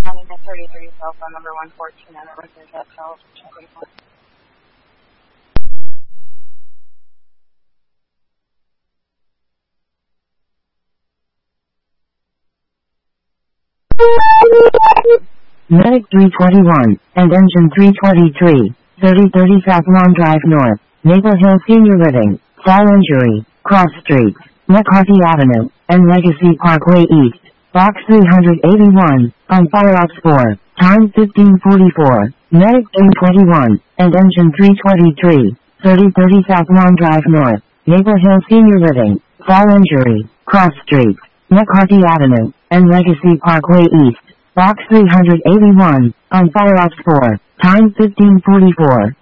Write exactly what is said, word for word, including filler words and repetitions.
County thirty-three, cell phone number one fourteen, and the resident at Charles. Medic three twenty-one, and Engine three twenty-three, thirty thirty South Lawn Drive North, Maple Hill Senior Living, fall injury, cross streets, McCarthy Avenue, and Legacy Parkway East, Box three eighty-one, on Fire Ops four, time fifteen forty-four, Medic three twenty-one, and Engine three twenty-three, thirty thirty South Lawn Drive North, Maple Hill Senior Living, fall injury, cross streets, McCarthy Avenue, and Legacy Parkway East, Box three eighty-one, on Fire Ops four, time fifteen forty-four.